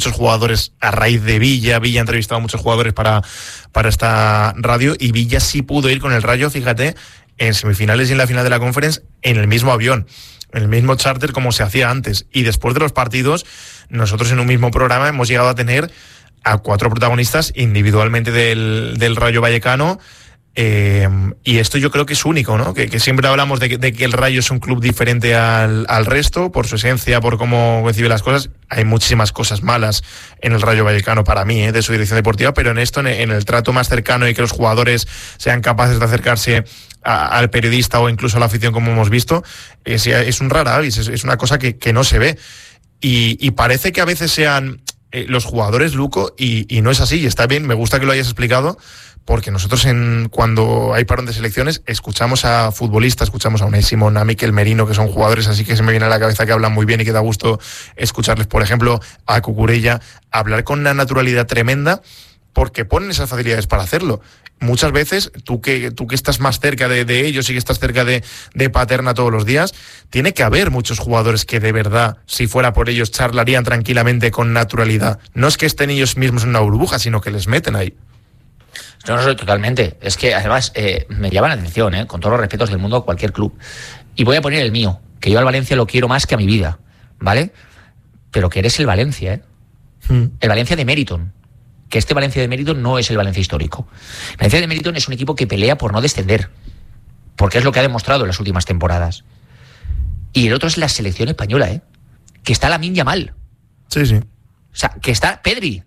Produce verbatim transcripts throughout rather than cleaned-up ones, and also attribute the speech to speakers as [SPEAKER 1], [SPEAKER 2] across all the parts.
[SPEAKER 1] muchos jugadores a raíz de Villa. Villa ha entrevistado a muchos jugadores para, para esta radio, y Villa sí pudo ir con el Rayo, fíjate, en semifinales y en la final de la Conference, en el mismo avión, en el mismo charter como se hacía antes. Y después de los partidos, nosotros en un mismo programa hemos llegado a tener a cuatro protagonistas individualmente del, del Rayo Vallecano. Eh, y esto yo creo que es único, ¿no? Que, que siempre hablamos de que, de que el Rayo es un club diferente al, al resto, por su esencia, por cómo recibe las cosas. Hay muchísimas cosas malas en el Rayo Vallecano para mí, ¿eh? De su dirección deportiva, pero en esto, en, en el trato más cercano y que los jugadores sean capaces de acercarse a, al periodista o incluso a la afición, como hemos visto, es, es un rara avis, es, es una cosa que, que no se ve. Y, y parece que a veces sean eh, los jugadores, Luco, y, y no es así, y está bien, me gusta que lo hayas explicado, porque nosotros en cuando hay parón de selecciones escuchamos a futbolistas, escuchamos a Unai Simón, a Mikel Merino, que son jugadores así que se me viene a la cabeza que hablan muy bien y que da gusto escucharles, por ejemplo, a Cucurella, hablar con una naturalidad tremenda, porque ponen esas facilidades para hacerlo. Muchas veces, tú que tú que estás más cerca de, de ellos y que estás cerca de, de Paterna todos los días, tiene que haber muchos jugadores que de verdad, si fuera por ellos, charlarían tranquilamente con naturalidad. No es que estén ellos mismos en una burbuja, sino que les meten ahí.
[SPEAKER 2] No, no, totalmente. Es que además eh, me llama la atención, eh, con todos los respetos del mundo a cualquier club. Y voy a poner el mío, que yo al Valencia lo quiero más que a mi vida, ¿vale? Pero que eres el Valencia, ¿eh? Hmm. El Valencia de Meriton. Que este Valencia de Meriton no es el Valencia histórico. El Valencia de Meriton es un equipo que pelea por no descender, porque es lo que ha demostrado en las últimas temporadas. Y el otro es la selección española, ¿eh? Que está Lamine Yamal.
[SPEAKER 1] Sí, sí.
[SPEAKER 2] O sea, que está Pedri.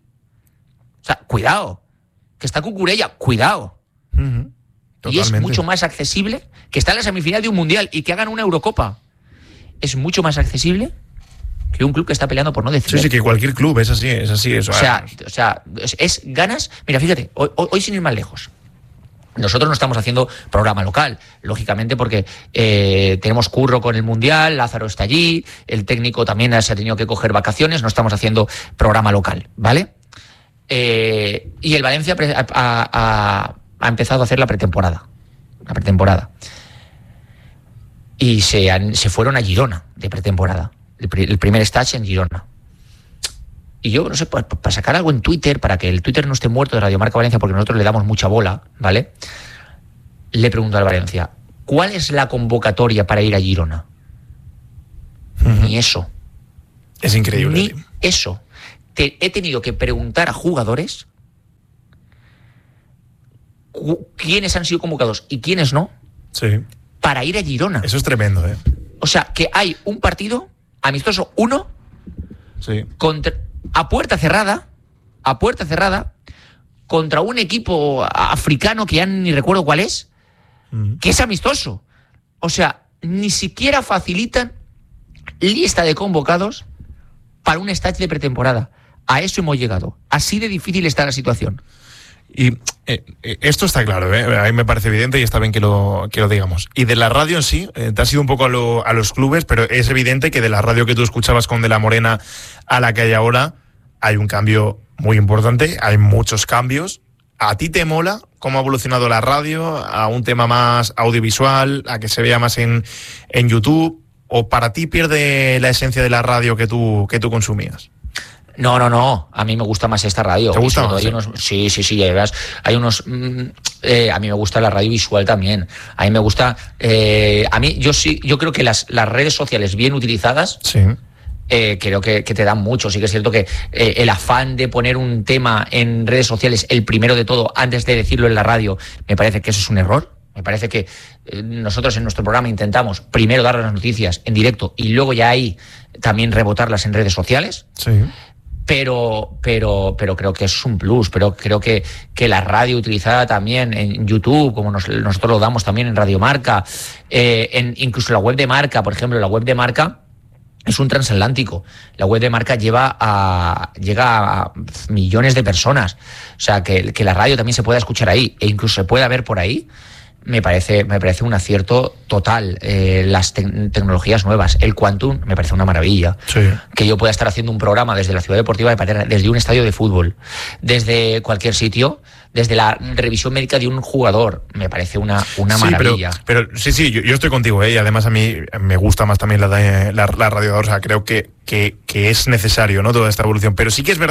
[SPEAKER 2] O sea, cuidado. Que está Cucurella, cuidado. Uh-huh. Y es mucho más accesible que está en la semifinal de un mundial y que hagan una Eurocopa. Es mucho más accesible que un club que está peleando por no descender.
[SPEAKER 1] Sí, sí, que cualquier club, es así, es así. Eso,
[SPEAKER 2] o sea, o sea es, es ganas. Mira, fíjate, hoy, hoy sin ir más lejos. Nosotros no estamos haciendo programa local, lógicamente, porque eh, tenemos curro con el Mundial, Lázaro está allí, el técnico también se ha tenido que coger vacaciones, no estamos haciendo programa local, ¿vale? Eh, y el Valencia ha, ha, ha empezado a hacer la pretemporada. La pretemporada. Y se, han, se fueron a Girona de pretemporada. El, el primer stage en Girona. Y yo, no sé, para, para sacar algo en Twitter, para que el Twitter no esté muerto de Radio Marca Valencia, porque nosotros le damos mucha bola, ¿vale? Le pregunto al Valencia, ¿cuál es la convocatoria para ir a Girona? Uh-huh. Ni eso.
[SPEAKER 1] Es increíble.
[SPEAKER 2] Ni eso. Te, he tenido que preguntar a jugadores cu- quiénes han sido convocados y quiénes no,
[SPEAKER 1] sí,
[SPEAKER 2] para ir a Girona.
[SPEAKER 1] Eso es tremendo, ¿eh?
[SPEAKER 2] O sea, que hay un partido amistoso, uno,
[SPEAKER 1] sí,
[SPEAKER 2] contra, a puerta cerrada, a puerta cerrada, contra un equipo africano que ya ni recuerdo cuál es, uh-huh. que es amistoso. O sea, ni siquiera facilitan lista de convocados para un stage de pretemporada. A eso hemos llegado. Así de difícil está la situación.
[SPEAKER 1] Y eh, esto está claro, ¿eh? A mí me parece evidente y está bien que lo, que lo digamos. Y de la radio en sí, eh, te has ido un poco a, lo, a los clubes, pero es evidente que de la radio que tú escuchabas con De la Morena a la que hay ahora, hay un cambio muy importante, hay muchos cambios. ¿A ti te mola cómo ha evolucionado la radio a un tema más audiovisual, a que se vea más en, en YouTube? ¿O para ti pierde la esencia de la radio que tú, que tú consumías?
[SPEAKER 2] No, no, no. A mí me gusta más esta radio.
[SPEAKER 1] ¿Te gusta más?
[SPEAKER 2] Hay unos, sí, sí, sí. Además, hay unos. Mm, eh, a mí me gusta la radio visual también. A mí me gusta. Eh, a mí, yo sí, yo creo que las, las redes sociales bien utilizadas.
[SPEAKER 1] Sí.
[SPEAKER 2] Eh, creo que, que te dan mucho. Sí que es cierto que eh, el afán de poner un tema en redes sociales, el primero de todo, antes de decirlo en la radio, me parece que eso es un error. Me parece que eh, nosotros en nuestro programa intentamos primero dar las noticias en directo y luego ya ahí también rebotarlas en redes sociales.
[SPEAKER 1] Sí.
[SPEAKER 2] Pero, pero, pero creo que eso es un plus. Pero creo que, que la radio utilizada también en YouTube, como nos, nosotros lo damos también en Radio Marca, eh, en incluso la web de Marca, por ejemplo, la web de Marca es un transatlántico. La web de Marca lleva a, llega a millones de personas. O sea, que, que la radio también se pueda escuchar ahí e incluso se pueda ver por ahí. Me parece, me parece un acierto total. Eh, las te- tecnologías nuevas, el Quantum, me parece una maravilla.
[SPEAKER 1] Sí.
[SPEAKER 2] Que yo pueda estar haciendo un programa desde la Ciudad Deportiva de Paterna, desde un estadio de fútbol, desde cualquier sitio, desde la revisión médica de un jugador, me parece una, una
[SPEAKER 1] sí,
[SPEAKER 2] maravilla.
[SPEAKER 1] Pero, pero sí, sí, yo, yo estoy contigo, ¿eh? Y además a mí me gusta más también la, la, la radio. O sea, creo que, que, que es necesario, ¿no? Toda esta evolución. Pero sí que es verdad